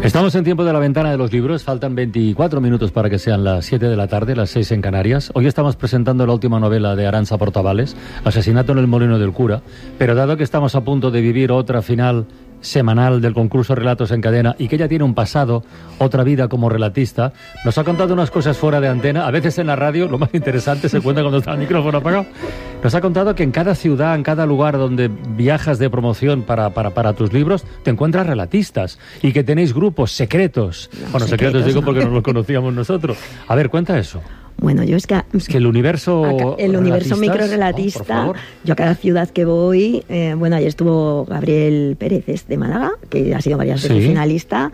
Estamos en tiempo de la ventana de los libros, faltan 24 minutos para que sean las 7 de la tarde, las 6 en Canarias. Hoy estamos presentando la última novela de Arantxa Portavales, Asesinato en el Molino del Cura, pero dado que estamos a punto de vivir otra final semanal del concurso Relatos en Cadena y que ella tiene un pasado, otra vida como relatista, nos ha contado unas cosas fuera de antena. A veces en la radio lo más interesante se cuenta cuando está el micrófono apagado. Nos ha contado que en cada ciudad, en cada lugar donde viajas de promoción para tus libros, te encuentras relatistas y que tenéis grupos secretos. No, bueno, secretos digo porque no los conocíamos nosotros. A ver, cuenta eso. Bueno, yo es que el universo microrelatista, yo a cada ciudad que voy, ayer estuvo Gabriel Pérez de Málaga, que ha sido varias veces finalista.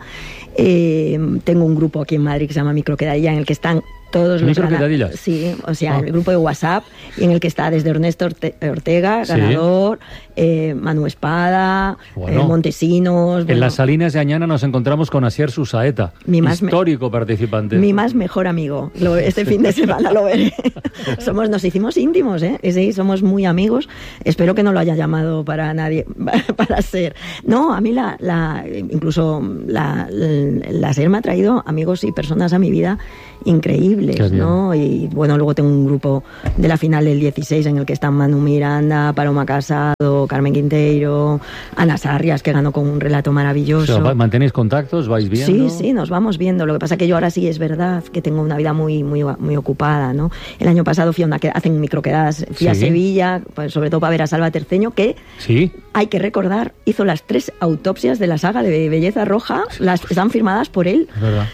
Tengo un grupo aquí en Madrid que se llama Microquedadilla, en el que están todos los ¿Microquedadillas? Sí, o sea, el grupo de WhatsApp, y en el que está desde Ernesto Ortega, ganador, Manu Espada, Montesinos. En las Salinas de Añana nos encontramos con Asier Susaeta, histórico participante. Mi más mejor amigo. Este fin de semana lo veré. Nos hicimos íntimos, sí, somos muy amigos. Espero que no lo haya llamado para nadie, para ser. No, a mí incluso la SER me ha traído amigos y personas a mi vida increíbles, ¿no? Y bueno, luego tengo un grupo de la final del 16 en el que están Manu Miranda, Paloma Casado, Carmen Quinteiro, Ana Sarrias, que ganó con un relato maravilloso. O sea, ¿mantenéis contactos? ¿Vais viendo? Sí, nos vamos viendo. Lo que pasa que yo ahora sí es verdad que tengo una vida muy, muy, muy ocupada, ¿no? El año pasado hacen microquedadas, fui a Sevilla, pues, sobre todo para ver a Salva Terceño, que hay que recordar, hizo las 3 autopsias de la saga de Belleza Roja, están firmadas por él.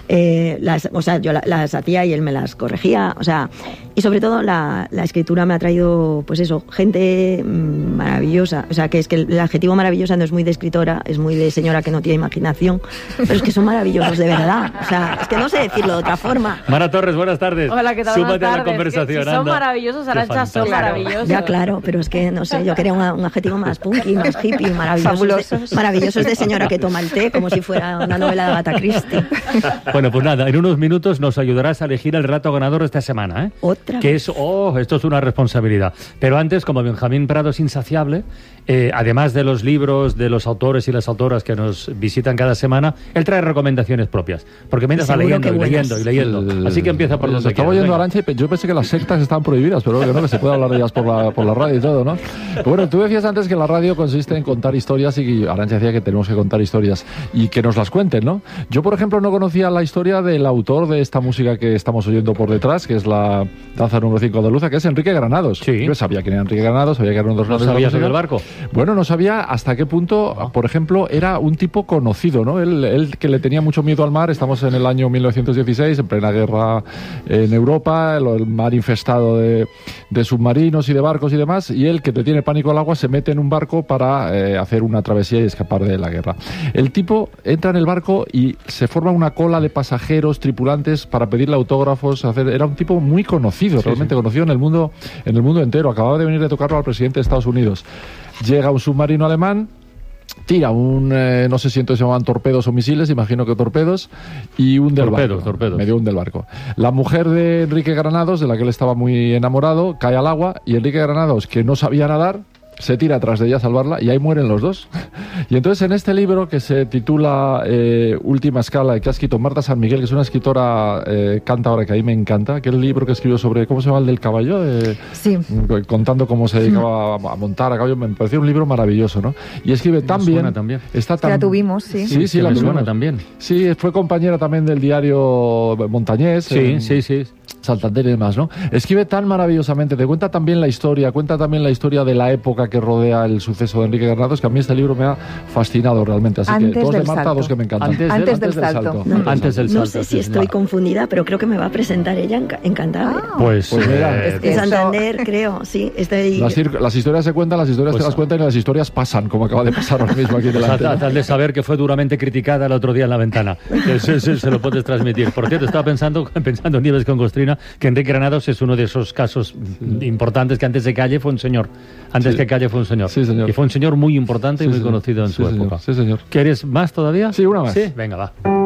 Yo las hacía y él me las corregía, y sobre todo la escritura me ha traído, pues eso, gente maravillosa, que es que el adjetivo maravillosa no es muy de escritora, es muy de señora que no tiene imaginación, pero es que son maravillosos de verdad, es que no sé decirlo de otra forma. Mara Torres, buenas tardes. Hola, ¿qué tal? Súmate a la conversación. Si son maravillosos, Arantxa, son maravillosos. Ya, claro, pero es que no sé, yo quería un adjetivo más punky, más hippie, maravillosos de señora que toma el té, como si fuera una novela de Agatha Christie. Bueno, pues nada, en unos minutos nos ayudarás a elegir el relato ganador de esta semana, ¿Otra? Que esto es una responsabilidad. Pero antes, como Benjamín Prado es insaciable, además de los libros, de los autores y las autoras que nos visitan cada semana, él trae recomendaciones propias. Porque mientras va leyendo. Así que empieza por donde estaba oyendo Arantxa y yo pensé que las sectas estaban prohibidas, pero que se puede hablar de ellas por la radio y todo, ¿no? Bueno, tú decías antes que la radio consiste en contar historias y Arantxa decía que tenemos que contar historias y que nos las cuenten, ¿no? Yo, por ejemplo, no conocía la historia del autor de esta música que estamos oyendo por detrás, que es la danza número 5 de Luza, que es Enrique Granados. Sí. Yo sabía quién era Enrique Granados, sabía que era uno de los grandes. ¿No sabías del barco? Bueno, no sabía hasta qué punto, por ejemplo, era un tipo conocido, ¿no? Él que le tenía mucho miedo al mar. Estamos en el año 1916, en plena guerra en Europa, el mar infestado de submarinos y de barcos y demás, y él, que te tiene pánico al agua, se mete en un barco para hacer una travesía y escapar de la guerra. El tipo entra en el barco y se forma una cola de pasajeros, tripulantes, para pedirle autógrafos. Era un tipo muy conocido, realmente conocido en el mundo entero. Acababa de venir de tocarlo al presidente de Estados Unidos. Llega un submarino alemán, tira no sé si entonces se llamaban torpedos o misiles, imagino que torpedos, y hunde el barco. Torpedos. Medio hunde el barco. La mujer de Enrique Granados, de la que él estaba muy enamorado, cae al agua, y Enrique Granados, que no sabía nadar, se tira atrás de ella a salvarla y ahí mueren los dos. Y entonces en este libro, que se titula Última Escala, que ha escrito Marta San Miguel, que es una escritora cántabra que a mí me encanta, que es el libro que escribió sobre, ¿cómo se llama el del caballo? Sí. Contando cómo se dedicaba a montar a caballo. Me pareció un libro maravilloso, ¿no? Y escribe tan bien. También. La tuvimos, sí. Sí, la suena también. Sí, fue compañera también del diario Montañés. Sí. Santander y demás, ¿no? Escribe tan maravillosamente, te cuenta también la historia de la época que rodea el suceso de Enrique Granados, que a mí este libro me ha fascinado realmente. Así antes que dos de Marta, salto. dos que me encantan. Antes del salto. Antes del salto. No sé si estoy confundida, pero creo que me va a presentar ella en Cantabria. Pues mira, en Santander, creo, sí. Las historias se cuentan, las historias te las cuentan y las historias pasan, como acaba de pasar ahora mismo aquí delante. Tal de saber que fue duramente criticada el otro día en La Ventana. Se lo puedes transmitir. Por cierto, estaba pensando en Nieves con Costrina, que Enrique Granados es uno de esos casos importantes, que antes de Calle fue un señor. Sí, señor. Y fue un señor muy importante y muy conocido en su época. Sí, señor. ¿Quieres más todavía? Sí, una más. Sí, venga, va.